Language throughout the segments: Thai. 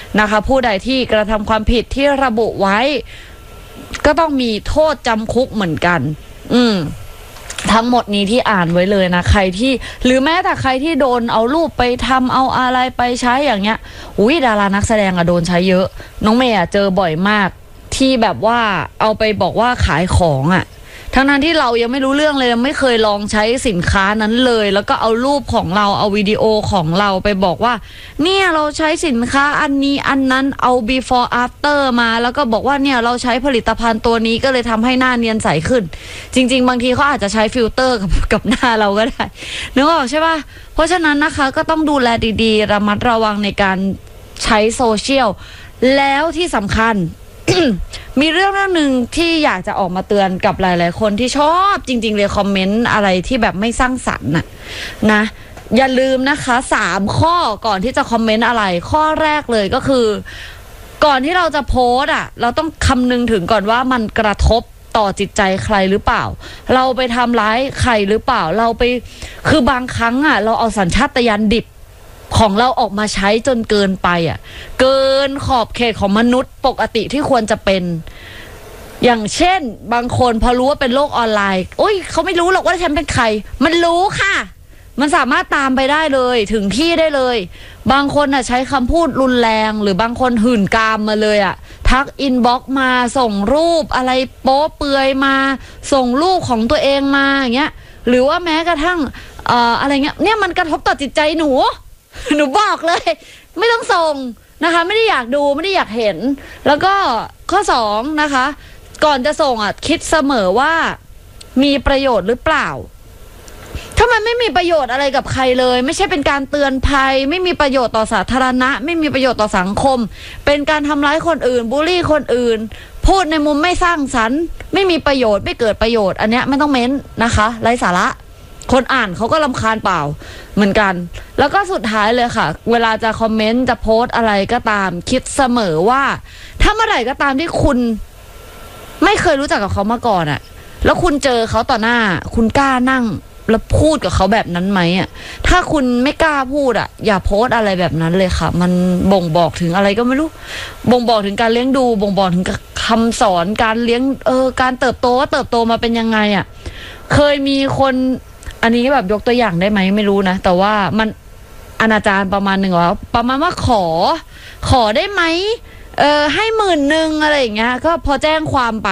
นะคะผู้ใดที่กระทำความผิดที่ระบุไว้ก็ต้องมีโทษจำคุกเหมือนกันทั้งหมดนี้ที่อ่านไว้เลยนะใครที่หรือแม้แต่ใครที่โดนเอารูปไปทำเอาอะไรไปใช้อย่างเงี้ยดารานักแสดงอะโดนใช้เยอะน้องเมย์เจอบ่อยมากที่แบบว่าเอาไปบอกว่าขายของอะทั้งนั้นที่เรายังไม่รู้เรื่องเลยไม่เคยลองใช้สินค้านั้นเลยแล้วก็เอารูปของเราเอาวิดีโอของเราไปบอกว่าเนี่ยเราใช้สินค้าอันนี้อันนั้นเอา before after มาแล้วก็บอกว่าเนี่ยเราใช้ผลิตภัณฑ์ตัวนี้ก็เลยทำให้หน้าเนียนใสขึ้นจริงๆบางทีเขาอาจจะใช้ฟิลเตอร์กับหน้าเราก็ได้นึกออกใช่ป่ะเพราะฉะนั้นนะคะก็ต้องดูแลดีๆระมัดระวังในการใช้โซเชียลแล้วที่สำคัญ มีเรื่องหนึ่งที่อยากจะออกมาเตือนกับหลายๆคนที่ชอบจริงๆเลยคอมเมนต์อะไรที่แบบไม่สร้างสรรค์นะอย่าลืมนะคะ3ข้อก่อนที่จะคอมเมนต์อะไรข้อแรกเลยก็คือก่อนที่เราจะโพสต์เราต้องคำนึงถึงก่อนว่ามันกระทบต่อจิตใจใครหรือเปล่าเราไปทำร้ายใครหรือเปล่าเราไปคือบางครั้งเราเอาสัญชาตญาณดิบของเราออกมาใช้จนเกินไปเกินขอบเขตของมนุษย์ปกติที่ควรจะเป็นอย่างเช่นบางคนพอรู้ว่าเป็นโลกออนไลน์โอ้ยเขาไม่รู้หรอกว่าฉันเป็นใครมันรู้ค่ะมันสามารถตามไปได้เลยถึงที่ได้เลยบางคนใช้คำพูดรุนแรงหรือบางคนหื่นกามมาเลยทักอินบ็อกซ์มาส่งรูปอะไรโป๊เปลือยมาส่งรูปของตัวเองมาอย่างเงี้ยหรือว่าแม้กระทั่งอะไรเงี้ยเนี่ยมันกระทบต่อจิตใจหนูบอกเลยไม่ต้องส่งนะคะไม่ได้อยากดูไม่ได้อยากเห็นแล้วก็ข้อ2นะคะก่อนจะส่งคิดเสมอว่ามีประโยชน์หรือเปล่าถ้ามันไม่มีประโยชน์อะไรกับใครเลยไม่ใช่เป็นการเตือนภัยไม่มีประโยชน์ต่อสาธารณะไม่มีประโยชน์ต่อสังคมเป็นการทำร้ายคนอื่นบูลลี่คนอื่นพูดในมุมไม่สร้างสรรค์ไม่มีประโยชน์ไม่เกิดประโยชน์อันเนี้ยไม่ต้องเม้นนะคะไร้สาระคนอ่านเขาก็รำคาญเปล่าเหมือนกันแล้วก็สุดท้ายเลยค่ะเวลาจะคอมเมนต์จะโพสอะไรก็ตามคิดเสมอว่าถ้าเมื่อไหร่ก็ตามที่คุณไม่เคยรู้จักกับเขามาก่อนแล้วคุณเจอเขาต่อหน้าคุณกล้านั่งแล้วพูดกับเขาแบบนั้นไหมถ้าคุณไม่กล้าพูดอย่าโพสอะไรแบบนั้นเลยค่ะมันบ่งบอกถึงอะไรก็ไม่รู้บ่งบอกถึงการเลี้ยงดูบ่งบอกถึงคำสอนการเลี้ยงการเติบโตมาเป็นยังไงเคยมีคนอันนี้แบบยกตัวอย่างได้ไหมไม่รู้นะแต่ว่ามันอนาจารประมาณหนึ่งว่าประมาณว่าขอได้ไหมให้10,000อะไรอย่างเงี้ยก็พอแจ้งความไป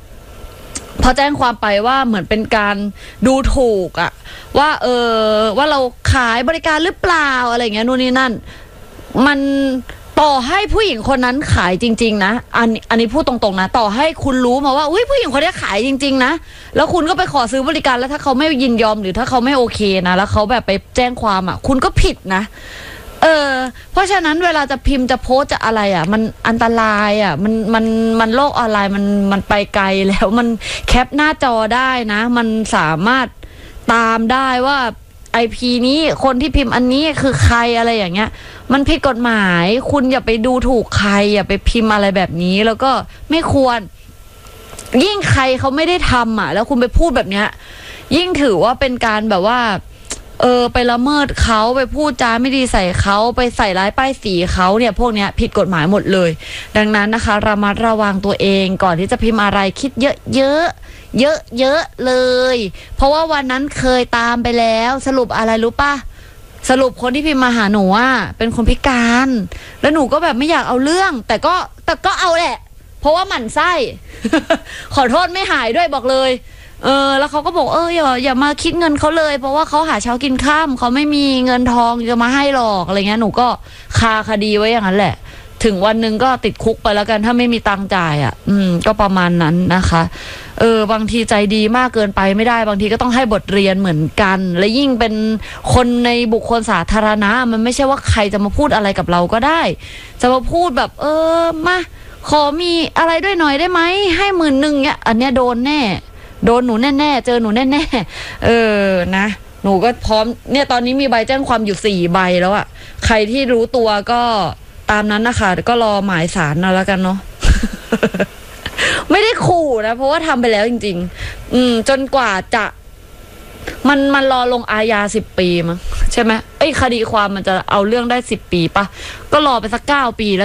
ว่าเหมือนเป็นการดูถูกว่าว่าเราขายบริการหรือเปล่าอะไรเงี้ยนู่นนี่นั่นมันต่อให้ผู้หญิงคนนั้นขายจริงๆนะอันนี้พูดตรงๆนะต่อให้คุณรู้มาว่าผู้หญิงคนนี้ขายจริงๆนะแล้วคุณก็ไปขอซื้อบริการแล้วถ้าเขาไม่ยินยอมหรือถ้าเขาไม่โอเคนะแล้วเขาแบบไปแจ้งความคุณก็ผิดนะเพราะฉะนั้นเวลาจะพิมพ์จะโพสจะอะไรมันอันตรายมันโลกออนไลน์มันไปไกลแล้วมันแคปหน้าจอได้นะมันสามารถตามได้ว่าIP นี้คนที่พิมพ์อันนี้คือใครอะไรอย่างเงี้ยมันผิดกฎหมายคุณอย่าไปดูถูกใครอย่าไปพิมพ์อะไรแบบนี้แล้วก็ไม่ควรยิ่งใครเขาไม่ได้ทำแล้วคุณไปพูดแบบเนี้ยยิ่งถือว่าเป็นการแบบว่าไปละเมิดเขาไปพูดจาไม่ดีใส่เขาไปใส่ร้ายป้ายสีเขาเนี่ยพวกเนี้ยผิดกฎหมายหมดเลยดังนั้นนะคะระมัดระวังตัวเองก่อนที่จะพิมพ์อะไรคิดเยอะเลยเพราะว่าวันนั้นเคยตามไปแล้วสรุปอะไรรู้ป่ะสรุปคนที่พิมพ์มาหาหนูเป็นคนพิการแล้วหนูก็แบบไม่อยากเอาเรื่องแต่ก็เอาแหละเพราะว่าหมั่นไส้ ขอโทษไม่หายด้วยบอกเลยแล้วเขาก็บอกอย่ามาคิดเงินเขาเลยเพราะว่าเขาหาเช้ากินค่ำเขาไม่มีเงินทองจะมาให้หรอกอะไรเงี้ยหนูก็คาคดีไว้อย่างนั้นแหละถึงวันหนึ่งก็ติดคุกไปแล้วกันถ้าไม่มีตังค์จ่ายก็ประมาณนั้นนะคะบางทีใจดีมากเกินไปไม่ได้บางทีก็ต้องให้บทเรียนเหมือนกันและยิ่งเป็นคนในบุคคลสาธารณะมันไม่ใช่ว่าใครจะมาพูดอะไรกับเราก็ได้จะมาพูดแบบมาขอมีอะไรด้วยหน่อยได้ไหมให้10,000เนี่ยอันเนี้ยโดนแน่โดนหนูแน่ๆเจอหนูแน่ๆนะหนูก็พร้อมเนี่ยตอนนี้มีใบแจ้งความอยู่4 ใบแล้วใครที่รู้ตัวก็ตามนั้นนะคะก็รอหมายศาลเอาแล้วกันเนาะ ไม่ได้ขู่นะเพราะว่าทำไปแล้วจริงๆจนกว่าจะมันรอลงอาญา10 ปีมั้งใช่ไหมคดีความมันจะเอาเรื่องได้10 ปีปะก็รอไปสัก9 ปีแล้ว